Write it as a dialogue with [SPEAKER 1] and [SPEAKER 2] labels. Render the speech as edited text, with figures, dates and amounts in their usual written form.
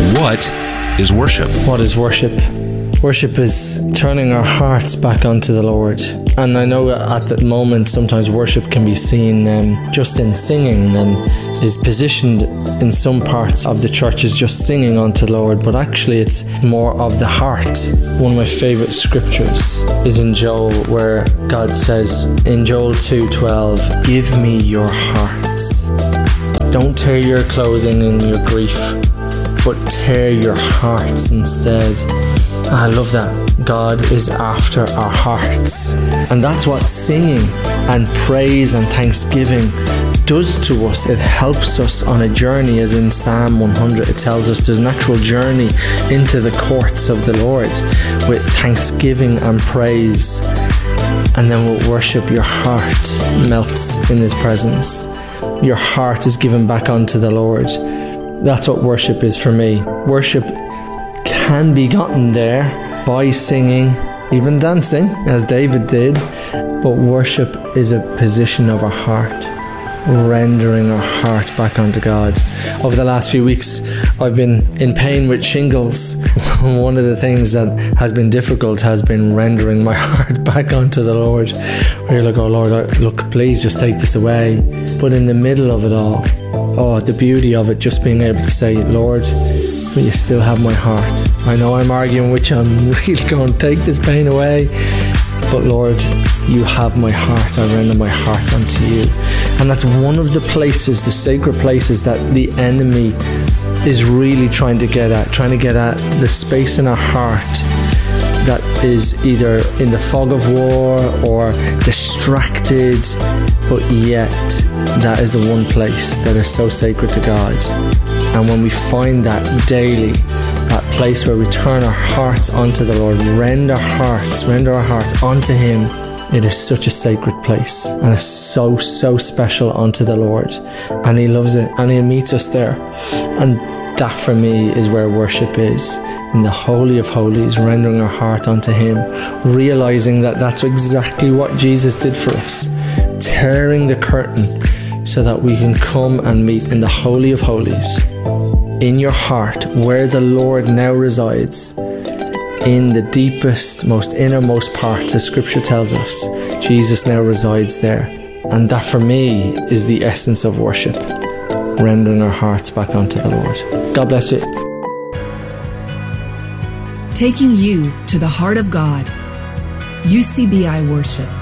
[SPEAKER 1] what is worship?
[SPEAKER 2] What is worship? Worship is turning our hearts back onto the Lord. And I know at the moment sometimes worship can be seen just in singing and is positioned in some parts of the church as just singing unto the Lord, but actually it's more of the heart. One of my favourite scriptures is in Joel, where God says in Joel 2:12, "Give me your hearts. Don't tear your clothing in your grief, but tear your hearts instead." I love that. God is after our hearts. And that's what singing and praise and thanksgiving does to us. It helps us on a journey, as in Psalm 100 it tells us there's an actual journey into the courts of the Lord with thanksgiving and praise. And then with worship, your heart melts in His presence. Your heart is given back unto the Lord. That's what worship is for me. Worship can be gotten there by singing, even dancing, as David did. But worship is a position of our heart, rendering our heart back unto God. Over the last few weeks, I've been in pain with shingles. One of the things that has been difficult has been rendering my heart back unto the Lord. Where you're like, "Oh Lord, look, please just take this away." But in the middle of it all, the beauty of it, just being able to say, "Lord, but you still have my heart. I know I'm arguing with you, I'm really going to take this pain away, but Lord, you have my heart. I render my heart unto you." And that's one of the places, the sacred places, that the enemy is really trying to get at the space in our heart that is either in the fog of war or distracted, but yet that is the one place that is so sacred to God. And when we find that daily, that place where we turn our hearts onto the Lord, render our hearts unto Him, it is such a sacred place, and it's so special unto the Lord, and He loves it, and He meets us there. And that for me is where worship is, in the Holy of Holies, rendering our heart unto Him, realizing that that's exactly what Jesus did for us, tearing the curtain so that we can come and meet in the Holy of Holies, in your heart, where the Lord now resides, in the deepest, most innermost parts, as Scripture tells us. Jesus now resides there. And that for me is the essence of worship, rendering our hearts back unto the Lord. God bless you.
[SPEAKER 3] Taking you to the heart of God. UCBI Worship.